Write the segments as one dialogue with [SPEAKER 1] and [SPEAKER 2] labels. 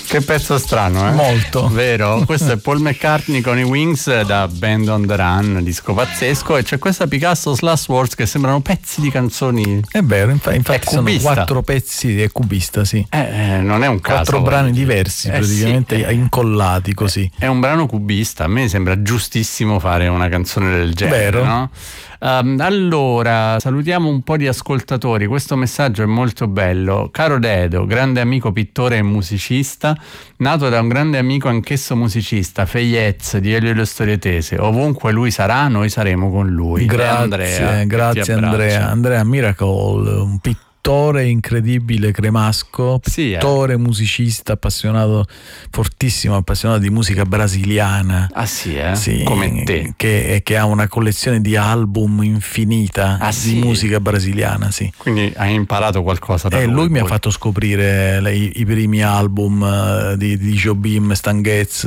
[SPEAKER 1] Che pezzo strano, eh?
[SPEAKER 2] Molto.
[SPEAKER 1] Vero? Questo è Paul McCartney con i Wings da Band on the Run, disco pazzesco, e c'è questa Picasso Last Words che sembrano pezzi di canzoni.
[SPEAKER 2] È vero, infatti sono 4 pezzi, è cubista, sì.
[SPEAKER 1] Non è un caso.
[SPEAKER 2] 4 brani diversi, praticamente
[SPEAKER 1] sì,
[SPEAKER 2] incollati così.
[SPEAKER 1] È un brano cubista, a me sembra giustissimo fare una canzone del genere,
[SPEAKER 2] vero?
[SPEAKER 1] No? Allora, salutiamo un po' di ascoltatori. Questo messaggio è molto bello. Caro Dedo, grande amico pittore e musicista, nato da un grande amico anch'esso musicista, Feyez di Elio e le Storie Tese. Ovunque lui sarà, noi saremo con lui.
[SPEAKER 2] Grazie Andrea. Andrea Miracle, un pittore incredibile, cremasco, pittore, musicista, appassionato, fortissimo appassionato di musica brasiliana.
[SPEAKER 1] Ah sì, Sì, come te.
[SPEAKER 2] Che ha una collezione di album infinita di musica brasiliana, sì.
[SPEAKER 1] Quindi hai imparato qualcosa da lui.
[SPEAKER 2] Lui mi ha fatto scoprire i primi album di Jobim, Stan Getz,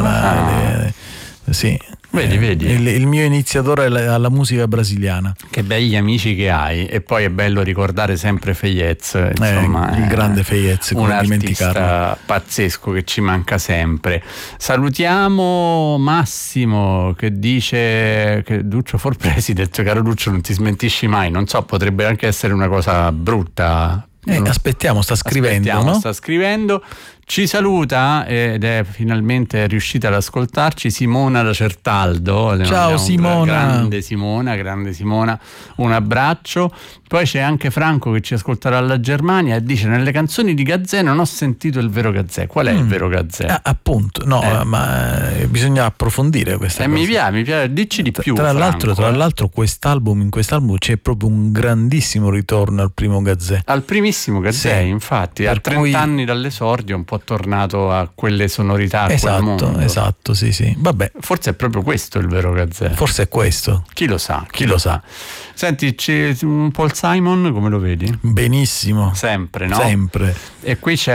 [SPEAKER 2] sì.
[SPEAKER 1] Vedi.
[SPEAKER 2] Il mio iniziatore alla musica brasiliana.
[SPEAKER 1] Che begli amici che hai, e poi è bello ricordare sempre Feyez, insomma,
[SPEAKER 2] il grande Feyez,
[SPEAKER 1] un artista pazzesco che ci manca sempre. Salutiamo Massimo che dice che Duccio for President, caro Duccio, non ti smentisci mai, non so, potrebbe anche essere una cosa brutta.
[SPEAKER 2] Sta
[SPEAKER 1] scrivendo. Ci saluta ed è finalmente riuscita ad ascoltarci Simona da Certaldo.
[SPEAKER 2] Ciao Simona.
[SPEAKER 1] Grande Simona, un abbraccio. Poi c'è anche Franco che ci ascolterà dalla Germania e dice: nelle canzoni di Gazzè non ho sentito il vero Gazzè. Qual è il vero Gazzè?
[SPEAKER 2] Appunto, ma bisogna approfondire questa cosa.
[SPEAKER 1] Mi piace, dici di più.
[SPEAKER 2] Tra l'altro in quest'album c'è proprio un grandissimo ritorno al primo Gazzè.
[SPEAKER 1] Al primissimo Gazzè, infatti, a 30 anni dall'esordio, un po' tornato a quelle sonorità, a quel mondo.
[SPEAKER 2] Esatto, sì. Vabbè.
[SPEAKER 1] Forse è proprio questo il vero Gazzè.
[SPEAKER 2] Forse è questo.
[SPEAKER 1] Chi lo sa. Senti, c'è un Paul Simon, come lo vedi?
[SPEAKER 2] Benissimo.
[SPEAKER 1] Sempre, no?
[SPEAKER 2] Sempre.
[SPEAKER 1] E qui c'è